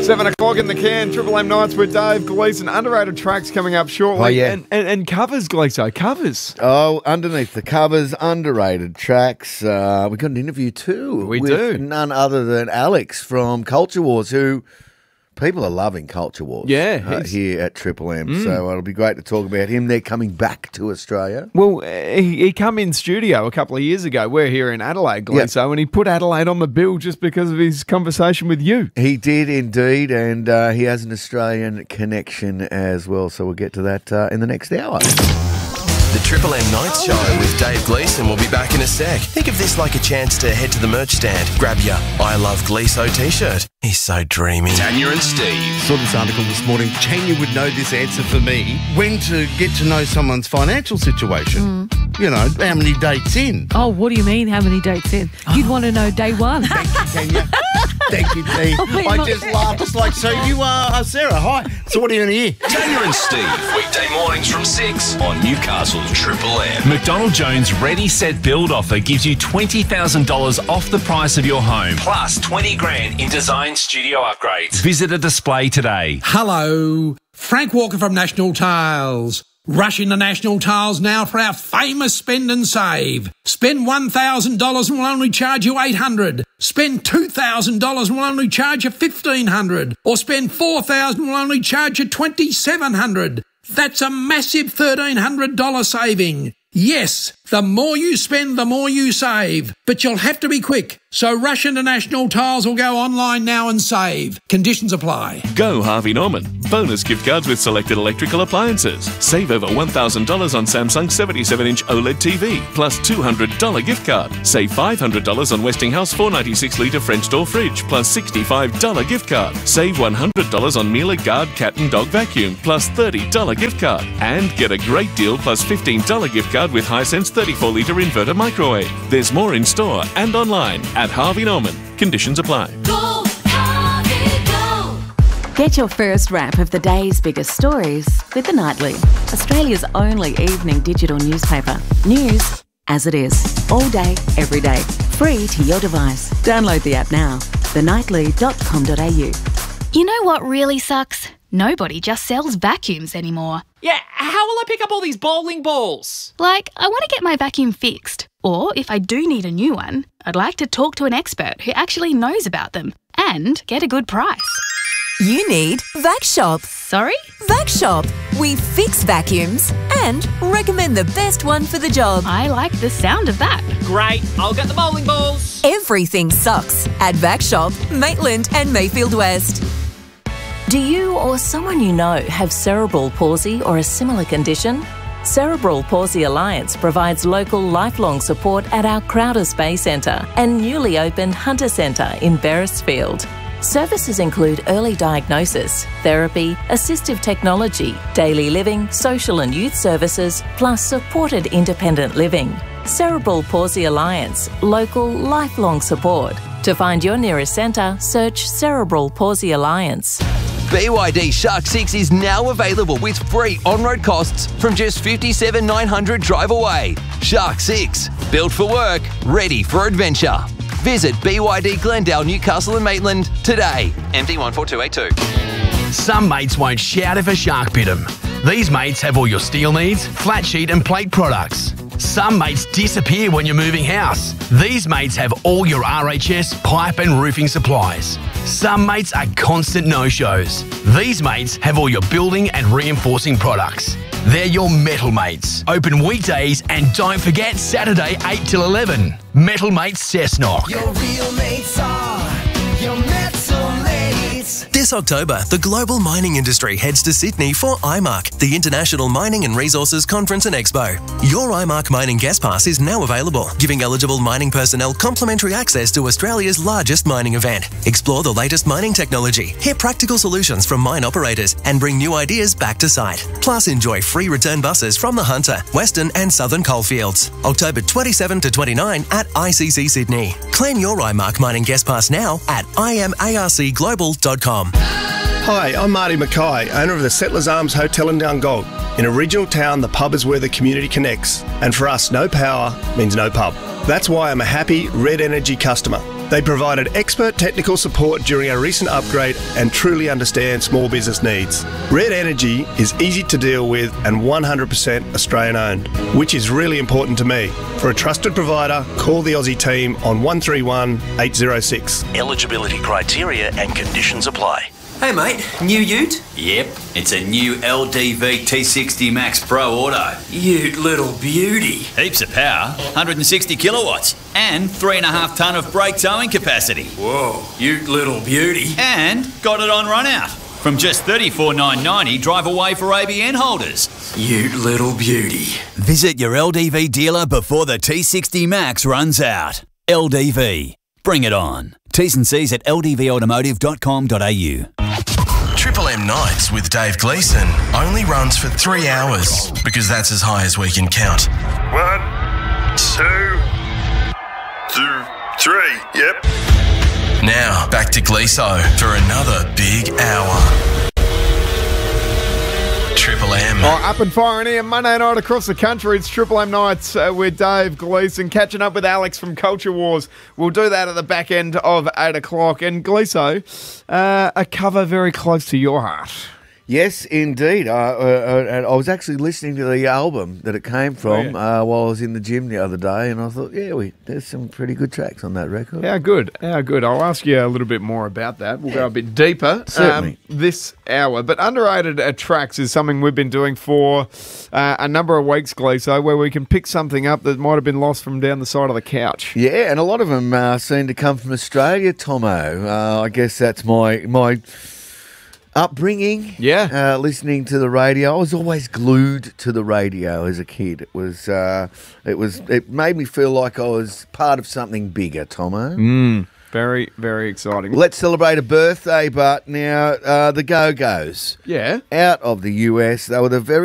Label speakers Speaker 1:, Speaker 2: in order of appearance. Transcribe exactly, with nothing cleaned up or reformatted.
Speaker 1: Seven o'clock in the can. Triple M Nights with Dave Gleeson. Underrated tracks coming up shortly.
Speaker 2: Oh, yeah.
Speaker 1: And, and, and covers, Gleeso, covers.
Speaker 2: Oh, underneath the covers, underrated tracks. Uh, we got an interview too.
Speaker 1: We
Speaker 2: with
Speaker 1: do.
Speaker 2: None other than Alex from Culture Wars, who people are loving Culture Wars.
Speaker 1: Yeah,
Speaker 2: uh,
Speaker 1: he's-
Speaker 2: here at Triple M. So it'll be great to talk about him. They're coming back to Australia.
Speaker 1: Well, he, he come in studio a couple of years ago. We're here in Adelaide, Gleeso, and he put Adelaide on the bill just because of his conversation with you.
Speaker 2: He did indeed, and uh, he has an Australian connection as well. So we'll get to that uh, in the next hour.
Speaker 3: The Triple M Nights Show with Dave Gleeson will be back in a sec. Think of this like a chance to head to the merch stand, grab your I Love Gleeso t-shirt. He's so dreamy.
Speaker 4: Tanya and Steve.
Speaker 5: Saw this article this morning. Tanya would know this answer for me. When to get to know someone's financial situation.
Speaker 6: Mm.
Speaker 5: You know, how many dates in?
Speaker 6: Oh, what do you mean, how many dates in? You'd want to know day one.
Speaker 5: Thank you, Tanya. Thank you, T.
Speaker 6: Oh,
Speaker 5: I
Speaker 6: my-
Speaker 5: just laughed. It's like, so you are uh, Sarah. Hi. So what are you going to hear?
Speaker 4: Tanya and Steve. Weekday mornings from six on Newcastle's Triple M.
Speaker 7: McDonald Jones Ready Set Build offer gives you twenty thousand dollars off the price of your home, plus twenty grand in design studio upgrades. Visit a display today.
Speaker 8: Hello, Frank Walker from National Tiles. Rush into National Tiles now for our famous spend and save. Spend one thousand dollars and we'll only charge you eight hundred dollars. Spend two thousand dollars and we'll only charge you fifteen hundred dollars. Or spend four thousand dollars and we'll only charge you twenty-seven hundred dollars. That's a massive thirteen hundred dollars saving. Yes, the more you spend, the more you save. But you'll have to be quick. So rush into National Tiles or go online now and save. Conditions apply.
Speaker 9: Go Harvey Norman. Bonus gift cards with selected electrical appliances. Save over one thousand dollars on Samsung seventy-seven inch OLED T V, plus two hundred dollars gift card. Save five hundred dollars on Westinghouse four ninety-six litre French door fridge, plus sixty-five dollars gift card. Save one hundred dollars on Miele Guard cat and dog vacuum, plus thirty dollars gift card. And get a great deal plus fifteen dollars gift card with Hisense thirty-four litre inverter microwave. There's more in store and online at Harvey Norman. Conditions apply.
Speaker 10: Go, Harvey, go. Get your first wrap of the day's biggest stories with The Nightly, Australia's only evening digital newspaper. News as it is, all day, every day, free to your device. Download the app now, the nightly dot com dot a u.
Speaker 11: You know what really sucks? Nobody just sells vacuums anymore.
Speaker 12: Yeah, how will I pick up all these bowling balls?
Speaker 11: Like, I want to get my vacuum fixed. Or, if I do need a new one, I'd like to talk to an expert who actually knows about them and get a good price.
Speaker 13: You need VacShop.
Speaker 11: Sorry?
Speaker 13: VacShop. We fix vacuums and recommend the best one for the job.
Speaker 11: I like the sound of that.
Speaker 12: Great, I'll get the bowling balls.
Speaker 13: Everything sucks at VacShop, Maitland and Mayfield West.
Speaker 14: Do you or someone you know have cerebral palsy or a similar condition? Cerebral Palsy Alliance provides local lifelong support at our Crowders Bay Centre and newly opened Hunter Centre in Beresfield. Services include early diagnosis, therapy, assistive technology, daily living, social and youth services, plus supported independent living. Cerebral Palsy Alliance, local lifelong support. To find your nearest centre, search Cerebral Palsy Alliance.
Speaker 3: B Y D Shark six is now available with free on-road costs from just fifty-seven thousand nine hundred dollars drive away. Shark six, built for work, ready for adventure. Visit B Y D Glendale, Newcastle and Maitland today. M D one four two eight two.
Speaker 15: Some mates won't shout if a shark bit them. These mates have all your steel needs, flat sheet and plate products. Some mates disappear when you're moving house. These mates have all your R H S, pipe and roofing supplies. Some mates are constant no-shows. These mates have all your building and reinforcing products. They're your metal mates. Open weekdays and don't forget Saturday eight till eleven. Metal Mates Cessnock.
Speaker 10: Your real mates are your metal mates.
Speaker 3: This October, the global mining industry heads to Sydney for I M A R C, the International Mining and Resources Conference and Expo. Your I M A R C Mining Guest Pass is now available, giving eligible mining personnel complimentary access to Australia's largest mining event. Explore the latest mining technology, hear practical solutions from mine operators, and bring new ideas back to site. Plus, enjoy free return buses from the Hunter, Western and Southern coalfields. October twenty-seventh to twenty-ninth at I C C Sydney. Claim your I M A R C Mining Guest Pass now at i m a r c global dot com.
Speaker 16: Hi, I'm Marty Mackay, owner of the Settlers Arms Hotel in Dungog. In a regional town, the pub is where the community connects. And for us, no power means no pub. That's why I'm a happy Red Energy customer. They provided expert technical support during our recent upgrade and truly understand small business needs. Red Energy is easy to deal with and one hundred percent Australian owned, which is really important to me. For a trusted provider, call the Aussie team on one three one, eight zero six.
Speaker 4: Eligibility criteria and conditions apply.
Speaker 17: Hey mate, new ute? Yep, it's a new L D V T sixty Max Pro Auto. Ute little beauty. Heaps of power, one hundred sixty kilowatts, and three and a half tonne of brake towing capacity. Whoa, ute little beauty. And got it on run out. From just thirty-four thousand nine hundred ninety, drive away for A B N holders. Ute little beauty. Visit your L D V dealer before the T sixty Max runs out. L D V. Bring it on. T's and C's at l d v automotive dot com dot a u.
Speaker 3: Triple M Nights with Dave Gleeson only runs for three hours because that's as high as we can count.
Speaker 16: One, two, two, three, yep.
Speaker 3: Now, back to Gleeso for another big hour. Triple M.
Speaker 1: Oh, up and firing here Monday night across the country. It's Triple M Nights uh, with Dave Gleeson, catching up with Alex from Culture Wars. We'll do that at the back end of eight o'clock. And Gleeso, uh, a cover very close to your heart.
Speaker 2: Yes, indeed. Uh, uh, uh, I was actually listening to the album that it came from
Speaker 1: Oh, yeah.
Speaker 2: uh, while I was in the gym the other day, and I thought, yeah, we, there's some pretty good tracks on that record.
Speaker 1: How good, how good. I'll ask you a little bit more about that. We'll go a bit deeper
Speaker 2: Certainly.
Speaker 1: um, this hour. But underrated uh, tracks is something we've been doing for uh, a number of weeks, Gleeso, where we can pick something up that might have been lost from down the side of the couch.
Speaker 2: Yeah, and a lot of them uh, seem to come from Australia, Tomo. Uh, I guess that's my my upbringing.
Speaker 1: Yeah.
Speaker 2: Uh, listening to the radio. I was always glued to the radio as a kid. It was, uh, it was, it made me feel like I was part of something bigger, Tomo.
Speaker 1: Mm, very, very exciting.
Speaker 2: Let's celebrate a birthday, but now uh, the Go-Go's.
Speaker 1: Yeah.
Speaker 2: Out of the U S. They were the very